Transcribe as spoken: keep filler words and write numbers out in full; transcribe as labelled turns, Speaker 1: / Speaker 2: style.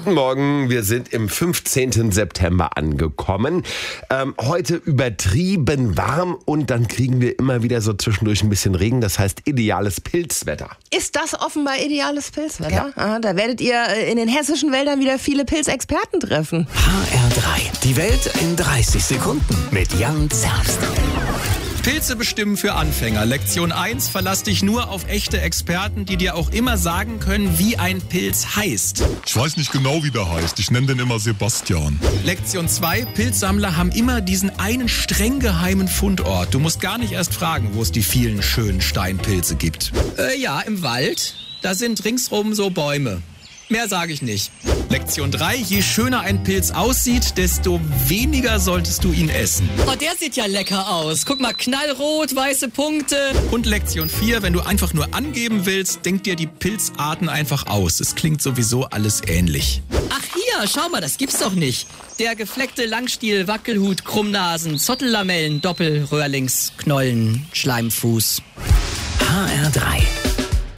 Speaker 1: Guten Morgen, wir sind im fünfzehnten September angekommen. Ähm, heute übertrieben warm und dann kriegen wir immer wieder so zwischendurch ein bisschen Regen. Das heißt ideales Pilzwetter.
Speaker 2: Ist das offenbar ideales Pilzwetter?
Speaker 1: Ja.
Speaker 2: Ah, da werdet ihr in den hessischen Wäldern wieder viele Pilzexperten treffen.
Speaker 3: H R drei. Die Welt in dreißig Sekunden mit Jan Zerbst.
Speaker 4: Pilze bestimmen für Anfänger. Lektion eins, verlass dich nur auf echte Experten, die dir auch immer sagen können, wie ein Pilz heißt.
Speaker 5: Ich weiß nicht genau, wie der heißt. Ich nenne den immer Sebastian.
Speaker 4: Lektion zwei, Pilzsammler haben immer diesen einen streng geheimen Fundort. Du musst gar nicht erst fragen, wo es die vielen schönen Steinpilze gibt. Äh, ja, im Wald. Da sind ringsrum so Bäume. Mehr sage ich nicht. Lektion drei, je schöner ein Pilz aussieht, desto weniger solltest du ihn essen.
Speaker 6: Oh, der sieht ja lecker aus. Guck mal, knallrot, weiße Punkte.
Speaker 4: Und Lektion vier, wenn du einfach nur angeben willst, denk dir die Pilzarten einfach aus. Es klingt sowieso alles ähnlich.
Speaker 6: Ach hier, schau mal, das gibt's doch nicht. Der gefleckte Langstiel, Wackelhut, Krummnasen, Zottellamellen, Doppelröhrlings, Knollen, Schleimfuß.
Speaker 3: H R drei.